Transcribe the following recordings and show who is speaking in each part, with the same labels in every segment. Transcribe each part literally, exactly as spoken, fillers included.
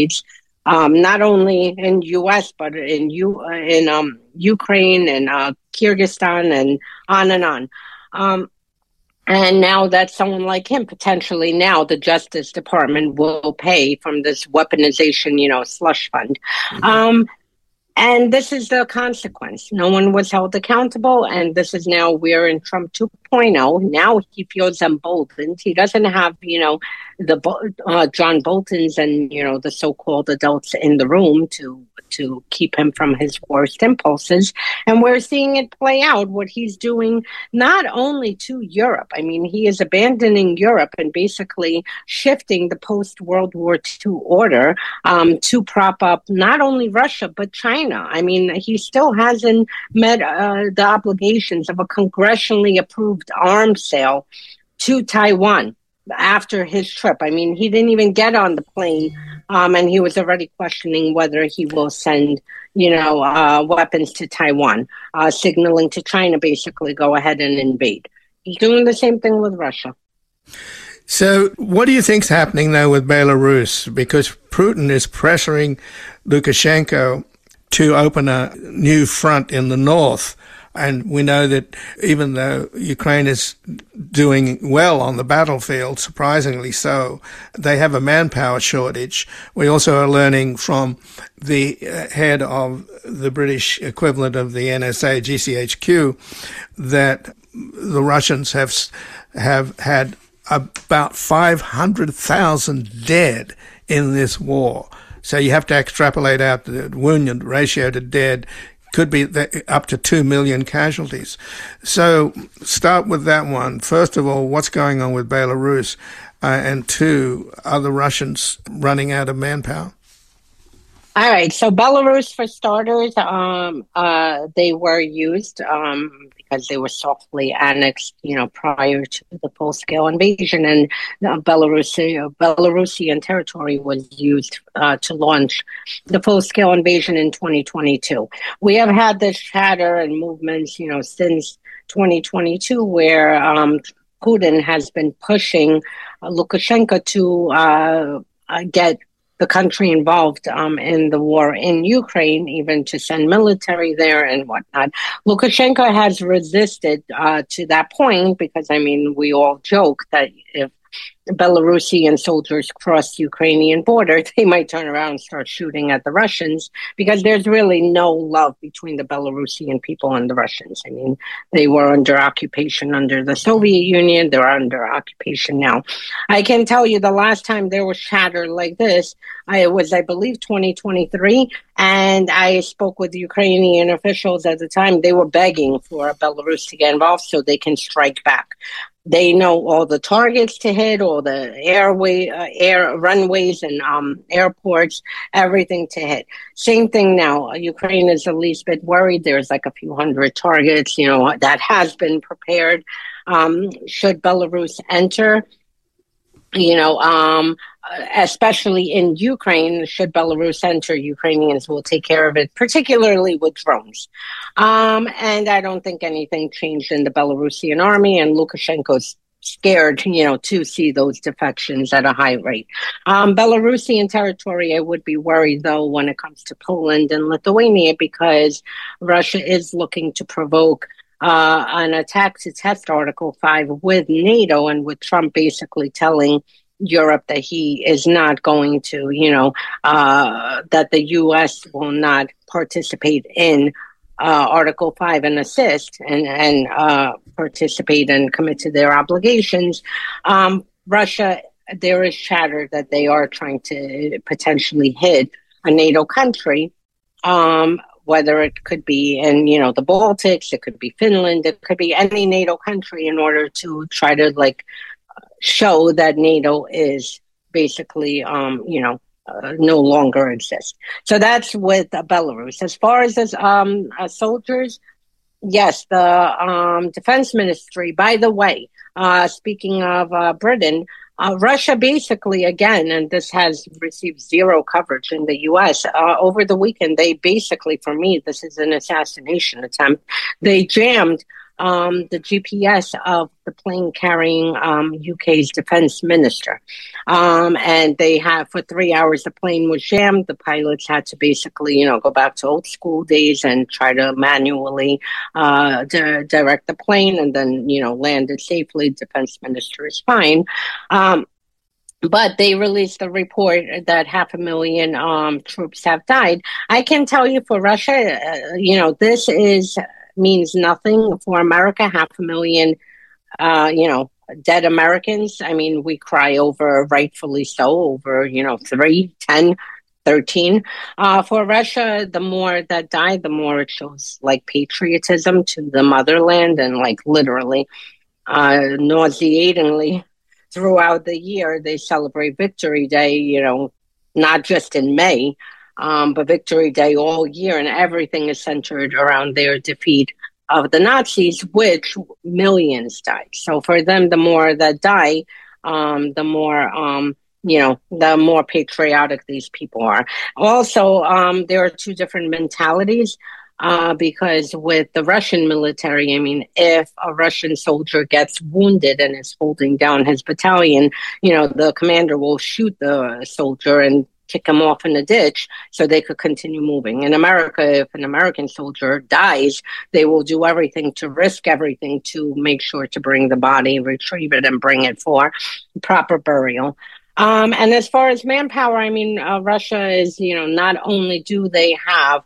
Speaker 1: um, not only in U S but in U in um, Ukraine and uh, Kyrgyzstan and on and on. Um, and now that someone like him, potentially now the Justice Department will pay from this weaponization, you know, slush fund. Mm-hmm. Um, And this is the consequence. No one was held accountable. And this is now we're in Trump two point oh. Now he feels emboldened. He doesn't have, you know, the uh, John Boltons and, you know, the so-called adults in the room to to keep him from his worst impulses. And we're seeing it play out, what he's doing, not only to Europe. I mean, he is abandoning Europe and basically shifting the post-World War Two order um, to prop up not only Russia, but China. I mean, he still hasn't met uh, the obligations of a congressionally approved arms sale to Taiwan after his trip. I mean, he didn't even get on the plane, um, and he was already questioning whether he will send, you know, uh, weapons to Taiwan, uh, signaling to China basically go ahead and invade. He's doing the same thing with Russia.
Speaker 2: So what do you think's happening, though, with Belarus? Because Putin is pressuring Lukashenko to open a new front in the north. And we know that even though Ukraine is doing well on the battlefield, surprisingly so, they have a manpower shortage. We also are learning from the head of the British equivalent of the N S A, G C H Q, that the Russians have have had about five hundred thousand dead in this war. So you have to extrapolate out the wounded ratio to dead. Could be up to two million casualties. So start with that one. First of all, what's going on with Belarus? Uh, and two, are the Russians running out of manpower?
Speaker 1: All right. So Belarus, for starters, um, uh, they were used um, because they were softly annexed, you know, prior to the full-scale invasion. And uh, Belarusi, uh, Belarusian territory was used uh, to launch the full-scale invasion in twenty twenty-two. We have had this chatter and movements, you know, since twenty twenty-two, where um, Putin has been pushing uh, Lukashenko to uh, uh, get the country involved um, in the war in Ukraine, even to send military there and whatnot. Lukashenko has resisted uh, to that point because, I mean, we all joke that if Belarusian soldiers cross the Ukrainian border, they might turn around and start shooting at the Russians, because there's really no love between the Belarusian people and the Russians. I mean, they were under occupation under the Soviet Union. They're under occupation now. I can tell you the last time there was chatter like this, I was, I believe, twenty twenty-three, and I spoke with Ukrainian officials at the time. They were begging for Belarus to get involved so they can strike back. They know all the targets to hit, all the airway, uh, air runways and um, airports, everything to hit. Same thing now. Ukraine is the least bit worried. There's like a few hundred targets, you know, that has been prepared. Um, should Belarus enter, you know, um, especially in Ukraine, should Belarus enter, Ukrainians will take care of it, particularly with drones. Um, and I don't think anything changed in the Belarusian army, and Lukashenko's scared, you know, to see those defections at a high rate. Um, Belarusian territory, I would be worried, though, when it comes to Poland and Lithuania, because Russia is looking to provoke uh, an attack to test Article five with NATO, and with Trump basically telling Europe that he is not going to, you know, uh, that the U S will not participate in uh, Article five and assist and, and uh, participate and commit to their obligations. Um, Russia, there is chatter that they are trying to potentially hit a NATO country, um, whether it could be in, you know, the Baltics, it could be Finland, it could be any NATO country, in order to try to, like, show that NATO is basically, um, you know, uh, no longer exists. So that's with uh, Belarus. As far as as um, uh, soldiers, yes, the um, defense ministry, by the way, uh, speaking of uh, Britain, uh, Russia basically, again, and this has received zero coverage in the U S, uh, over the weekend, they basically, for me, this is an assassination attempt. They jammed um, the G P S of the plane carrying um, U K's defense minister. Um, and they have, for three hours, the plane was jammed. The pilots had to basically, you know, go back to old school days and try to manually uh, di- direct the plane and then, you know, land it safely. Defense minister is fine. Um, But they released a report that half a million um, troops have died. I can tell you for Russia, uh, you know, this is means nothing for America. Half a million, uh, you know, dead Americans. I mean, we cry over, rightfully so, over, you know, three, ten, thirteen. Uh, for Russia, the more that die, the more it shows like patriotism to the motherland and like literally uh, nauseatingly. Throughout the year, they celebrate Victory Day, you know, not just in May, um, but Victory Day all year. And everything is centered around their defeat of the Nazis, which millions died. So for them, the more that die, um, the more, um, you know, the more patriotic these people are. Also, um, there are two different mentalities. Uh, because with the Russian military, I mean, if a Russian soldier gets wounded and is holding down his battalion, you know, the commander will shoot the soldier and kick him off in a ditch so they could continue moving. In America, if an American soldier dies, they will do everything to risk everything to make sure to bring the body, retrieve it, and bring it for proper burial. Um, and as far as manpower, I mean, uh, Russia is, you know, not only do they have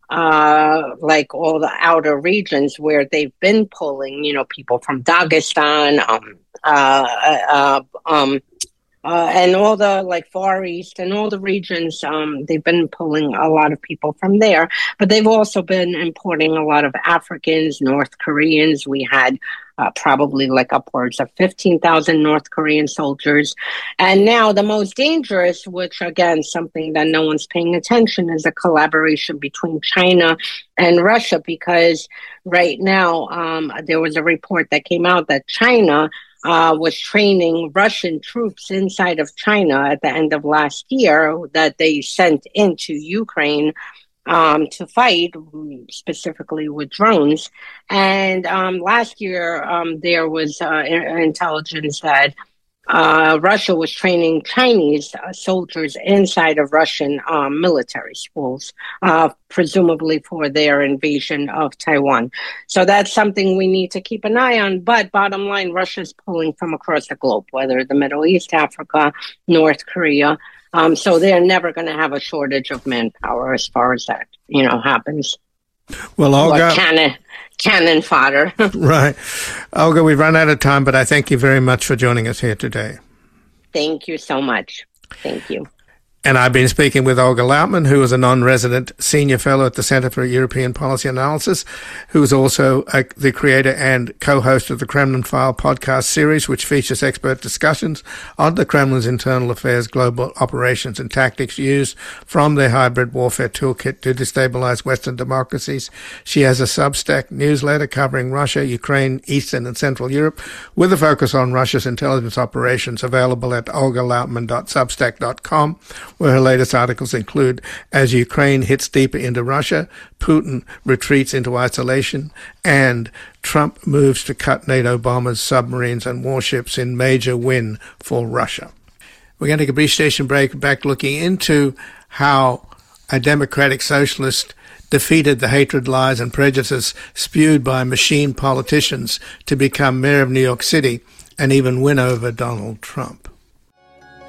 Speaker 1: Uh, like all the outer regions where they've been pulling, you know, people from Dagestan, um, uh, uh, um, uh, and all the like Far East and all the regions. Um, they've been pulling a lot of people from there, but they've also been importing a lot of Africans, North Koreans. We had uh, probably like upwards of fifteen thousand North Korean soldiers. And now the most dangerous, which again, something that no one's paying attention, is a collaboration between China and Russia, because right now um, there was a report that came out that China uh, was training Russian troops inside of China at the end of last year that they sent into Ukraine Um, to fight, specifically with drones. And um, last year, um, there was uh, intelligence that uh, Russia was training Chinese uh, soldiers inside of Russian um, military schools, uh, presumably for their invasion of Taiwan. So that's something we need to keep an eye on. But bottom line, Russia's pulling from across the globe, whether the Middle East, Africa, North Korea. Um, so they're never going to have a shortage of manpower as far as that, you know, happens.
Speaker 2: Well, Olga,
Speaker 1: or cannon, cannon fodder.
Speaker 2: Right. Olga, we've run out of time, but I thank you very much for joining us here today.
Speaker 1: Thank you so much. Thank you.
Speaker 2: And I've been speaking with Olga Lautman, who is a non-resident senior fellow at the Center for European Policy Analysis, who is also a, the creator and co-host of the Kremlin File podcast series, which features expert discussions on the Kremlin's internal affairs, global operations, and tactics used from their hybrid warfare toolkit to destabilize Western democracies. She has a Substack newsletter covering Russia, Ukraine, Eastern and Central Europe, with a focus on Russia's intelligence operations, available at olga lautman dot substack dot com. Where her latest articles include As Ukraine Hits Deeper into Russia, Putin Retreats into Isolation, and Trump Moves to Cut NATO Bombers, Submarines and Warships in Major Win for Russia. We're going to take a brief station break, back looking into how a democratic socialist defeated the hatred, lies and prejudices spewed by machine politicians to become mayor of New York City and even win over Donald Trump.